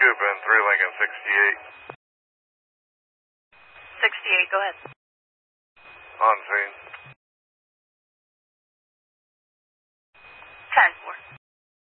Scoopin, 3 Lincoln 68. 68, go ahead. On scene.